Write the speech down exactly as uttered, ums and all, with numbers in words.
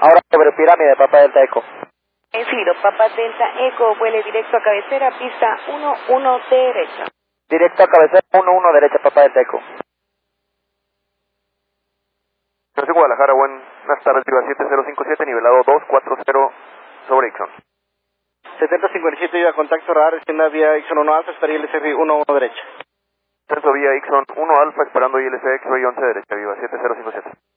Ahora sobre pirámide, Papa Delta Eco. Recibido, Papa Delta Eco, vuele directo a cabecera, pista uno uno derecha. Directo a cabecera uno uno derecha, Papa Delta Eco. Nación Guadalajara, buenas tardes, Viva siete cero cinco siete, nivelado dos cuatro cero sobre Ixon. setenta cincuenta y siete, Viva contacto radar, descienda vía Ixon uno Alfa, estaría I L S uno uno derecha. Descenso vía Ixon uno Alfa, esperando I L S X-Ray once derecha, Viva siete cero cinco siete.